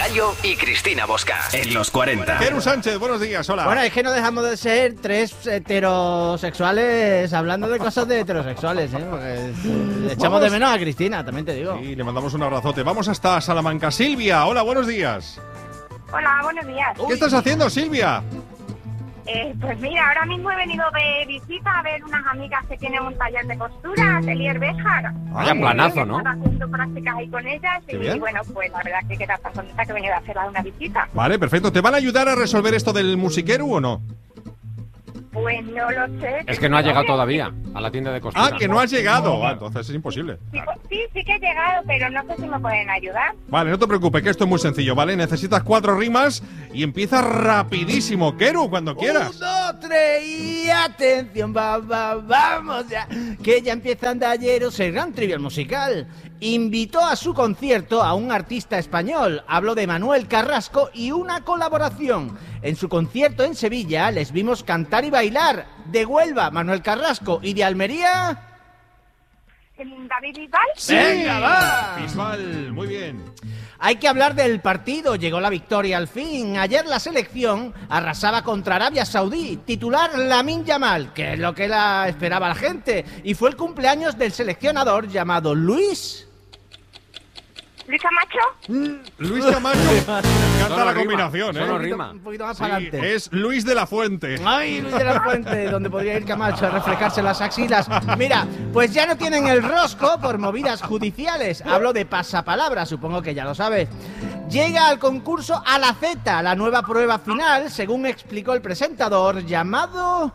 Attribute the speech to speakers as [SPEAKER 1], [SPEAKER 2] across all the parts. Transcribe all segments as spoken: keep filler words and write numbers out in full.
[SPEAKER 1] Gallo y Cristina Bosca en los cuarenta.
[SPEAKER 2] Keru Sánchez, buenos días, hola.
[SPEAKER 3] Bueno, es que no dejamos de ser tres heterosexuales hablando de cosas de heterosexuales, ¿eh? Porque le echamos de menos a Cristina, también te digo.
[SPEAKER 2] Y le mandamos un abrazote. Vamos hasta Salamanca. Silvia, hola, buenos días.
[SPEAKER 4] Hola, buenos días.
[SPEAKER 2] ¿Qué estás haciendo, Silvia?
[SPEAKER 4] Eh, pues mira, ahora mismo he venido de visita a ver unas amigas que tienen un taller de costura, Atelier Béjar.
[SPEAKER 5] Vaya planazo, ¿no?
[SPEAKER 4] Estaba haciendo prácticas ahí con ellas
[SPEAKER 2] Qué
[SPEAKER 4] y
[SPEAKER 2] bien.
[SPEAKER 4] bueno, pues la verdad que queda tan contenta que he venido a hacer una visita.
[SPEAKER 2] Vale, perfecto. ¿Te van a ayudar a resolver esto del musiquero o no?
[SPEAKER 4] Pues no lo sé.
[SPEAKER 5] Es que no ha llegado todavía a la tienda de costura.
[SPEAKER 2] Ah, que no has llegado. Ah, entonces es imposible.
[SPEAKER 4] Sí, pues, sí, sí que he llegado, pero no sé si me pueden ayudar.
[SPEAKER 2] Vale, no te preocupes, que esto es muy sencillo, ¿vale? Necesitas cuatro rimas y empieza rapidísimo. Keru, cuando quieras.
[SPEAKER 3] Un, dos, tres y atención, va, va, vamos ya. Que ya empieza Andalleros, el gran trivial musical. Invitó a su concierto a un artista español. Habló de Manuel Carrasco y una colaboración. En su concierto en Sevilla les vimos cantar y bailar. De Huelva, Manuel Carrasco, y de Almería...
[SPEAKER 4] ¿David Bisbal?
[SPEAKER 3] ¡Venga, va!
[SPEAKER 2] Bisbal, muy bien.
[SPEAKER 3] Hay que hablar del partido, llegó la victoria al fin. Ayer la selección arrasaba contra Arabia Saudí, titular Lamine Yamal, que es lo que la esperaba la gente. Y fue el cumpleaños del seleccionador llamado Luis...
[SPEAKER 4] ¿Luis Camacho?
[SPEAKER 2] Luis Camacho. Me encanta
[SPEAKER 5] Solo
[SPEAKER 2] la
[SPEAKER 5] rima,
[SPEAKER 2] combinación, ¿eh?
[SPEAKER 5] solo
[SPEAKER 3] Un poquito,
[SPEAKER 5] rima.
[SPEAKER 3] un poquito más
[SPEAKER 2] Sí,
[SPEAKER 3] para adelante.
[SPEAKER 2] es Luis de la Fuente.
[SPEAKER 3] Ay, Luis de la Fuente, donde podría ir Camacho a reflejarse las axilas. Mira, pues ya no tienen el rosco por movidas judiciales. Hablo de pasapalabra, supongo que ya lo sabes. Llega al concurso a la Z, la nueva prueba final, según explicó el presentador, llamado...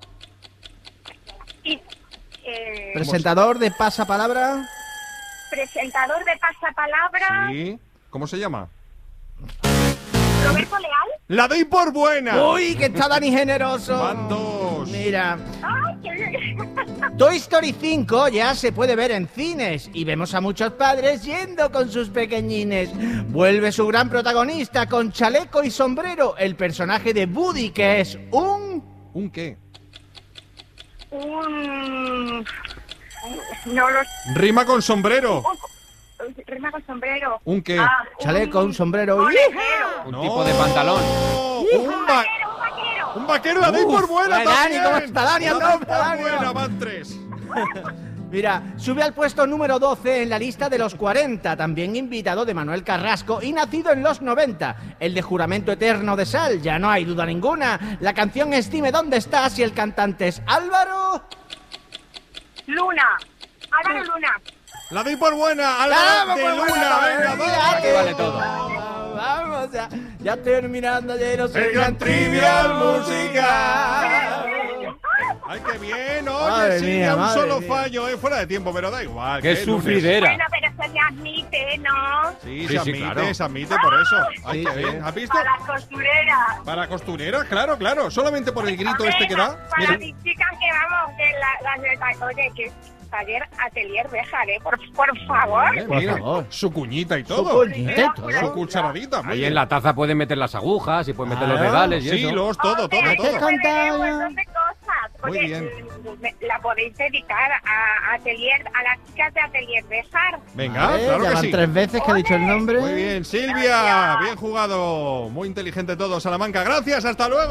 [SPEAKER 4] Y, eh,
[SPEAKER 3] Presentador de pasapalabra...
[SPEAKER 4] presentador de pasapalabra,
[SPEAKER 2] Sí. ¿Cómo se llama?
[SPEAKER 4] Roberto Leal.
[SPEAKER 2] La doy por buena.
[SPEAKER 3] ¡Uy, que está Dani generoso!
[SPEAKER 2] Van dos.
[SPEAKER 3] Mira...
[SPEAKER 4] ¡Ay, qué bien!
[SPEAKER 3] Toy Story cinco ya se puede ver en cines y vemos a muchos padres yendo con sus pequeñines. Vuelve su gran protagonista con chaleco y sombrero, el personaje de Woody, que es un...
[SPEAKER 2] ¿Un qué?
[SPEAKER 4] Un... No lo...
[SPEAKER 2] Rima con sombrero.
[SPEAKER 4] Rima con sombrero.
[SPEAKER 2] ¿Un qué?
[SPEAKER 4] Ah,
[SPEAKER 3] Chaleco, un sombrero.
[SPEAKER 4] Conejero.
[SPEAKER 5] Un
[SPEAKER 2] No.
[SPEAKER 5] tipo de pantalón.
[SPEAKER 2] Un, va-
[SPEAKER 4] Vaquero, un vaquero.
[SPEAKER 2] un vaquero, la doy por buena
[SPEAKER 3] Uf, Dani,
[SPEAKER 2] también.
[SPEAKER 3] ¿cómo está Dani?
[SPEAKER 2] La
[SPEAKER 3] ¡No,
[SPEAKER 2] doy por
[SPEAKER 3] Dani!
[SPEAKER 2] buena, van tres.
[SPEAKER 3] Mira, sube al puesto número doce en la lista de los cuarenta, también invitado de Manuel Carrasco y nacido en los noventa. El de Juramento Eterno de Sal, ya no hay duda ninguna. La canción es Dime dónde estás y el cantante es Álvaro...
[SPEAKER 4] Luna. Álvaro Luna.
[SPEAKER 2] La doy por buena. Álvaro
[SPEAKER 3] ¡Vamos,
[SPEAKER 2] de
[SPEAKER 3] pues,
[SPEAKER 2] Luna.
[SPEAKER 3] bueno,
[SPEAKER 2] Venga,
[SPEAKER 3] mira,
[SPEAKER 2] vamos.
[SPEAKER 3] que-
[SPEAKER 5] vale todo.
[SPEAKER 3] Vamos, ya, ya terminando, ya no sé
[SPEAKER 2] El gran trivial musical. Ay, qué bien. Oye,
[SPEAKER 3] Madre
[SPEAKER 2] sí,
[SPEAKER 3] mía,
[SPEAKER 2] un
[SPEAKER 3] madre
[SPEAKER 2] solo
[SPEAKER 3] mía.
[SPEAKER 2] fallo, eh, fuera de tiempo, pero da igual.
[SPEAKER 5] Qué
[SPEAKER 2] que lunes.
[SPEAKER 5] sufridera.
[SPEAKER 4] Bueno, pero se me admite, ¿no?
[SPEAKER 2] Sí,
[SPEAKER 5] Sí,
[SPEAKER 2] se
[SPEAKER 5] sí,
[SPEAKER 2] admite,
[SPEAKER 5] claro.
[SPEAKER 2] se admite por eso. Ay,
[SPEAKER 3] Sí,
[SPEAKER 2] qué
[SPEAKER 3] sí.
[SPEAKER 2] bien. ¿Has visto?
[SPEAKER 4] Para las costureras.
[SPEAKER 2] Para costurera, claro, claro. Solamente por el grito este que da.
[SPEAKER 4] Para
[SPEAKER 2] Mira.
[SPEAKER 4] mis chicas que vamos, que la, las de... Oye, que taller Atelier Béjar, ¿eh? Por, por favor.
[SPEAKER 2] Eh,
[SPEAKER 3] Por
[SPEAKER 2] mira,
[SPEAKER 3] favor.
[SPEAKER 2] su cuñita y
[SPEAKER 3] Su
[SPEAKER 2] todo.
[SPEAKER 3] cuñita y
[SPEAKER 2] ¿eh?
[SPEAKER 3] todo.
[SPEAKER 2] Su cucharadita. muy
[SPEAKER 5] Ahí
[SPEAKER 2] bien.
[SPEAKER 5] en la taza pueden meter las agujas y pueden meter los
[SPEAKER 3] Claro.
[SPEAKER 5] dedales y
[SPEAKER 2] Sí,
[SPEAKER 5] eso.
[SPEAKER 2] los, todo, todo,
[SPEAKER 4] Hombre,
[SPEAKER 2] todo.
[SPEAKER 3] ¿Qué
[SPEAKER 4] puede
[SPEAKER 3] canta?
[SPEAKER 4] un montón de cosas.
[SPEAKER 2] Muy
[SPEAKER 4] Oye,
[SPEAKER 2] bien.
[SPEAKER 4] mm, me- la podéis dedicar a Atelier, a las chicas de Atelier Béjar.
[SPEAKER 2] Venga,
[SPEAKER 3] Vale,
[SPEAKER 2] claro
[SPEAKER 3] ya
[SPEAKER 2] que
[SPEAKER 3] van
[SPEAKER 2] sí.
[SPEAKER 3] tres veces que ha dicho el nombre.
[SPEAKER 2] Muy bien, Silvia. Bien jugado. Muy inteligente todo, Salamanca. Gracias, hasta luego.